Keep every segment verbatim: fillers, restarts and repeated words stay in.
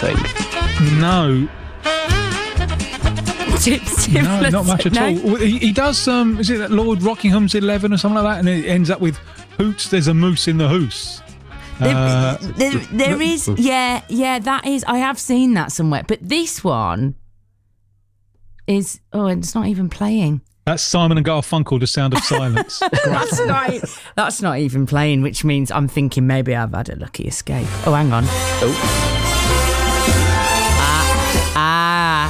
think? No. Tim, Tim, No, not much at no? all. Well, He, he does, um, is it that Lord Rockingham's eleven or something like that? And it ends up with Hoots, there's a moose in the hoose. There, Uh, there, there is, yeah, yeah, that is, I have seen that somewhere. But this one is, oh, it's not even playing. That's Simon and Garfunkel, The Sound of Silence. That's not, that's not even playing, which means I'm thinking maybe I've had a lucky escape. Oh, hang on. Oh, Ah.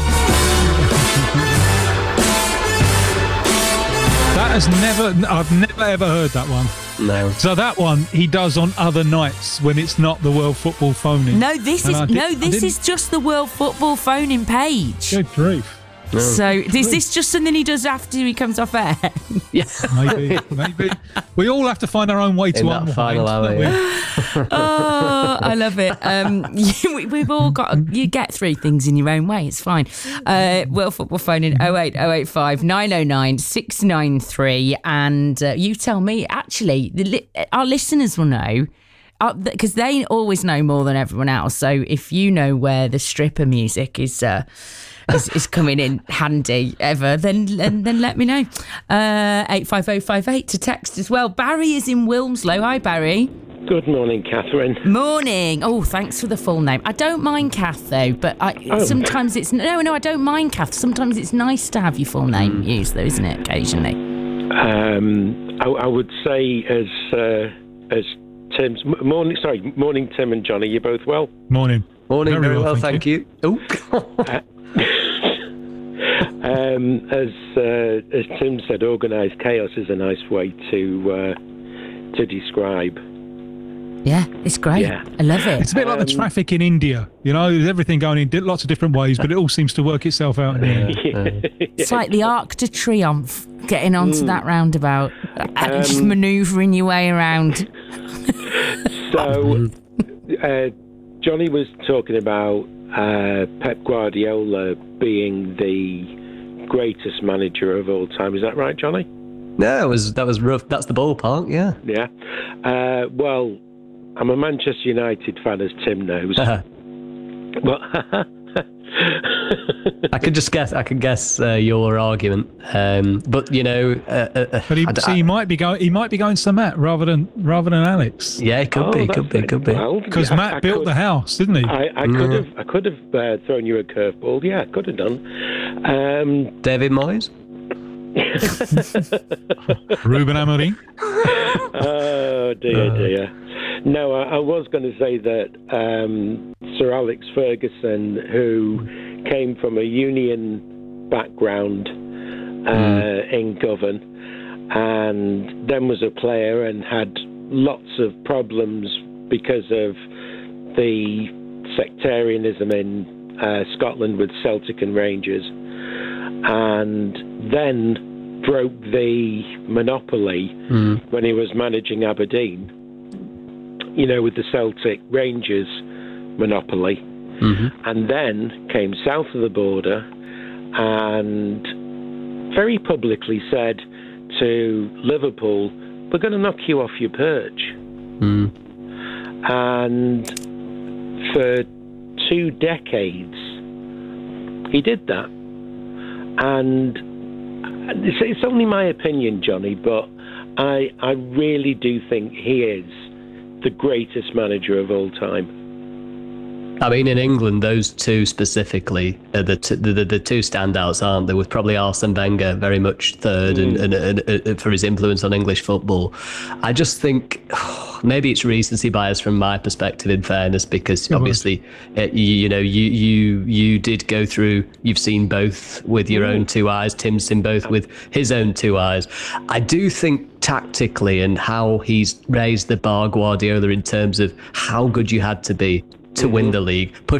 That has never, I've never ever heard that one. no. So that one he does on other nights when it's not the World Football phone-in. No, this And is I did- no, I this didn't- is just the World Football phoning page. Good grief. So is this just something he does after he comes off air? Yeah. Maybe, maybe. We all have to find our own way to In that unwind. final hour, don't we? yeah. Oh, I love it. Um, you, we- we've all got, you get through things in your own way. It's fine. Uh, World Football phone in oh eight oh eight five nine oh nine six nine three. And uh, you tell me, actually, the li- our listeners will know. Because they always know more than everyone else. So if you know where the stripper music is uh, is, is coming in handy ever, then then, then let me know. Uh, eight five oh five eight to text as well. Barry is in Wilmslow. Hi, Barry. Good morning, Catherine. Morning. Oh, thanks for the full name. I don't mind Kath, though, but I, Oh. sometimes it's... No, no, I don't mind Kath. Sometimes it's nice to have your full name used, though, isn't it, occasionally? Um, I, I would say as uh, as Tim's m- morning. Sorry, morning, Tim and Johnny. You both well? Morning. Morning, Very very well, well, thank thank you. Oh, Um, as uh, as Tim said, organised chaos is a nice way to uh, to describe. Yeah, it's great. Yeah. I love it. It's a bit like the Um, traffic in India. You know, there's everything going in di- lots of different ways, but it all seems to work itself out in the end. It's like the Arc de Triomphe, getting onto Mm. that roundabout, and just Um, manoeuvring your way around. So, uh, Johnny was talking about uh, Pep Guardiola being the greatest manager of all time. Is that right, Johnny? no, that was that was rough. That's the ballpark, yeah. Yeah. Uh, well, I'm a Manchester United fan, as Tim knows. Well, I could just guess. I could guess uh, your argument, um, but you know, uh, uh, But he, I d- see, he might be going. He might be going to Matt rather than rather than Alex, yeah, it could oh, be, that's could be, it. could be. Well, because yeah, Matt I built could- the house, didn't he? I, I Mm. could have, I could have uh, thrown you a curveball. Yeah, I could have done. Um, David Moyes. Ruben Amorim. oh dear, Uh. dear. No, I, I was going to say that um, Sir Alex Ferguson, who came from a union background uh, in Govan, and then was a player and had lots of problems because of the sectarianism in uh, Scotland with Celtic and Rangers, and then broke the monopoly Mm. when he was managing Aberdeen, you know, with the Celtic Rangers monopoly, hmm and then came south of the border and very publicly said to Liverpool, we're going to knock you off your perch. Mm. And for two decades, he did that. And it's, it's only my opinion, Johnny, but I, I really do think he is the greatest manager of all time. I mean, in England, those two specifically are the, t- the, the the two standouts, aren't they? With probably Arsene Wenger very much third, and, and, and, and for his influence on English football. I just think maybe it's recency bias from my perspective. In fairness, because obviously, uh, you, you know, you you you did go through. You've seen both with your own two eyes. Tim's seen both with his own two eyes. I do think tactically and how he's raised the bar, Guardiola, in terms of how good you had to be to win the league, push